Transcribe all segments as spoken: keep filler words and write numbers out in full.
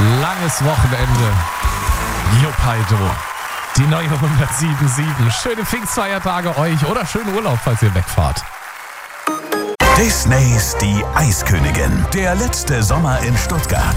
Langes Wochenende. Juppaido. Die neue hundertsieben Komma sieben. Schöne Pfingstfeiertage euch oder schönen Urlaub, falls ihr wegfahrt. Disneys Die Eiskönigin. Der letzte Sommer in Stuttgart.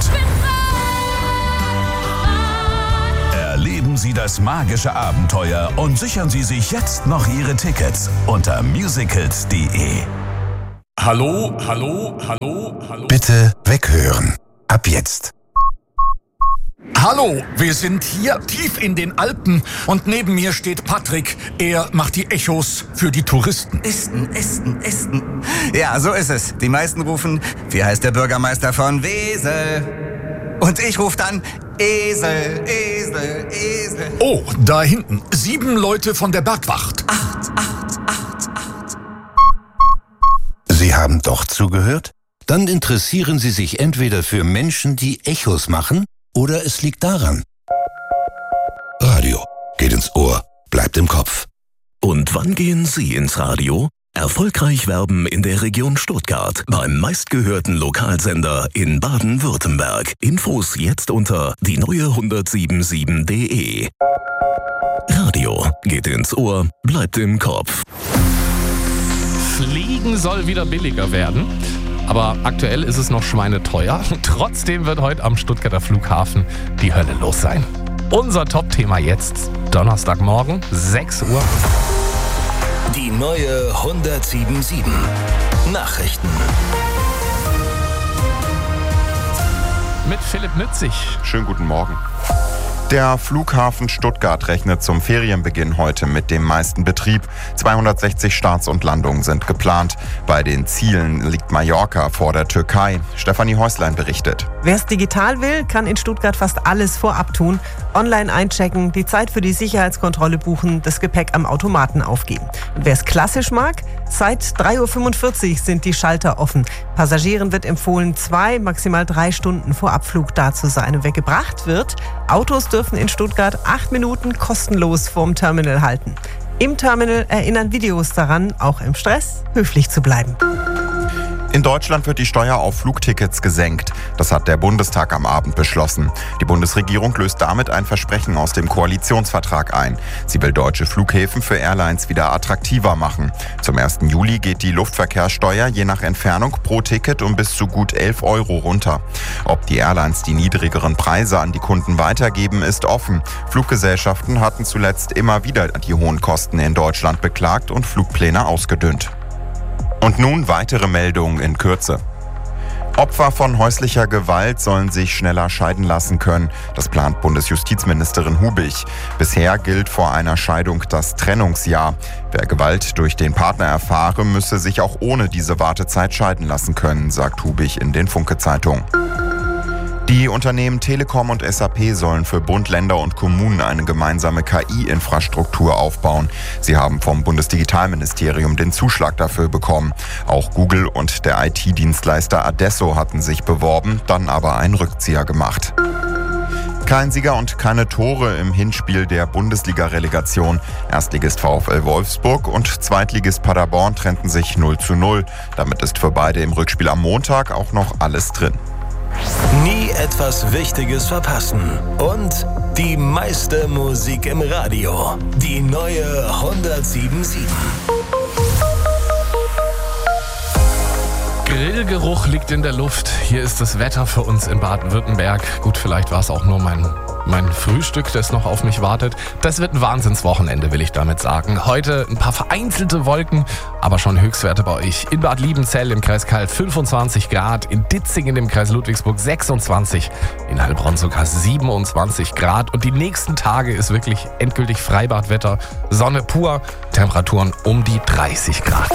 Erleben Sie das magische Abenteuer und sichern Sie sich jetzt noch Ihre Tickets unter musicals punkt de. Hallo, hallo, hallo, hallo. Bitte weghören. Ab jetzt. Hallo, wir sind hier tief in den Alpen und neben mir steht Patrick. Er macht die Echos für die Touristen. Esten, Esten, Esten. Ja, so ist es. Die meisten rufen, wie heißt der Bürgermeister von Wesel? Und ich rufe dann Esel, Esel, Esel. Oh, da hinten. Sieben Leute von der Bergwacht. Acht, acht, acht, acht. Sie haben doch zugehört? Dann interessieren Sie sich entweder für Menschen, die Echos machen, oder es liegt daran. Radio geht ins Ohr, bleibt im Kopf. Und wann gehen Sie ins Radio? Erfolgreich werben in der Region Stuttgart beim meistgehörten Lokalsender in Baden-Württemberg. Infos jetzt unter die neue hundertsieben Komma sieben punkt de. Radio geht ins Ohr, bleibt im Kopf. Fliegen soll wieder billiger werden. Aber aktuell ist es noch schweineteuer. Trotzdem wird heute am Stuttgarter Flughafen die Hölle los sein. Unser Top-Thema jetzt, Donnerstagmorgen, sechs Uhr. Die neue hundertsieben Komma sieben. Nachrichten. Mit Philipp Nützig. Schönen guten Morgen. Der Flughafen Stuttgart rechnet zum Ferienbeginn heute mit dem meisten Betrieb. zweihundertsechzig Starts und Landungen sind geplant. Bei den Zielen liegt Mallorca vor der Türkei. Stefanie Häuslein berichtet. Wer es digital will, kann in Stuttgart fast alles vorab tun. Online einchecken, die Zeit für die Sicherheitskontrolle buchen, das Gepäck am Automaten aufgeben. Und wer es klassisch mag, seit drei Uhr fünfundvierzig sind die Schalter offen. Passagieren wird empfohlen, zwei, maximal drei Stunden vor Abflug da zu sein. Und wer gebracht wird, Autos dürfen in Stuttgart acht Minuten kostenlos vorm Terminal halten. Im Terminal erinnern Videos daran, auch im Stress höflich zu bleiben. In Deutschland wird die Steuer auf Flugtickets gesenkt. Das hat der Bundestag am Abend beschlossen. Die Bundesregierung löst damit ein Versprechen aus dem Koalitionsvertrag ein. Sie will deutsche Flughäfen für Airlines wieder attraktiver machen. Zum ersten Juli geht die Luftverkehrssteuer je nach Entfernung pro Ticket um bis zu gut elf Euro runter. Ob die Airlines die niedrigeren Preise an die Kunden weitergeben, ist offen. Fluggesellschaften hatten zuletzt immer wieder die hohen Kosten in Deutschland beklagt und Flugpläne ausgedünnt. Und nun weitere Meldungen in Kürze. Opfer von häuslicher Gewalt sollen sich schneller scheiden lassen können. Das plant Bundesjustizministerin Hubich. Bisher gilt vor einer Scheidung das Trennungsjahr. Wer Gewalt durch den Partner erfahre, müsse sich auch ohne diese Wartezeit scheiden lassen können, sagt Hubich in den Funke-Zeitungen. Die Unternehmen Telekom und S A P sollen für Bund, Länder und Kommunen eine gemeinsame K I-Infrastruktur aufbauen. Sie haben vom Bundesdigitalministerium den Zuschlag dafür bekommen. Auch Google und der I T-Dienstleister Adesso hatten sich beworben, dann aber einen Rückzieher gemacht. Kein Sieger und keine Tore im Hinspiel der Bundesliga-Relegation. Erstligist VfL Wolfsburg und Zweitligist Paderborn trennten sich null zu null. Damit ist für beide im Rückspiel am Montag auch noch alles drin. Nie etwas Wichtiges verpassen. Und die meiste Musik im Radio. Die neue hundertsieben Komma sieben. Grillgeruch liegt in der Luft. Hier ist das Wetter für uns in Baden-Württemberg. Gut, vielleicht war es auch nur mein, mein Frühstück, das noch auf mich wartet. Das wird ein Wahnsinnswochenende, will ich damit sagen. Heute ein paar vereinzelte Wolken, aber schon Höchstwerte bei euch. In Bad Liebenzell im Kreis Calw fünfundzwanzig Grad, in Ditzingen im Kreis Ludwigsburg sechsundzwanzig, in Heilbronn sogar siebenundzwanzig Grad. Und die nächsten Tage ist wirklich endgültig Freibadwetter, Sonne pur, Temperaturen um die dreißig Grad.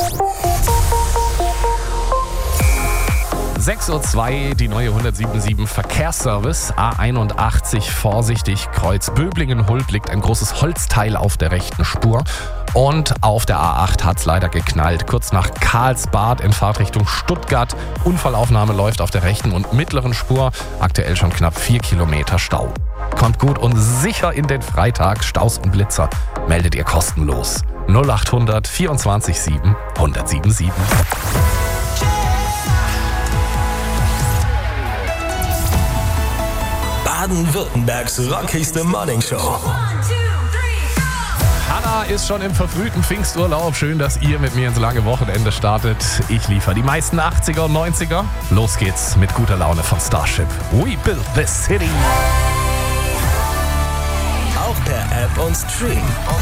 sechs Uhr zwei, die neue hundertsieben Komma sieben Verkehrsservice. A einundachtzig, vorsichtig, Kreuz Böblingen-Hult liegt ein großes Holzteil auf der rechten Spur. Und auf der A acht hat es leider geknallt. Kurz nach Karlsbad in Fahrtrichtung Stuttgart. Unfallaufnahme läuft auf der rechten und mittleren Spur. Aktuell schon knapp vier Kilometer Stau. Kommt gut und sicher in den Freitag. Staus und Blitzer meldet ihr kostenlos. null acht hundert vierundzwanzig sieben hundertsieben sieben. Baden-Württembergs rockigste Morningshow. Hanna ist schon im verfrühten Pfingsturlaub. Schön, dass ihr mit mir ins lange Wochenende startet. Ich liefere die meisten achtziger und neunziger. Los geht's mit guter Laune von Starship. We build this city. Auch per App und Stream.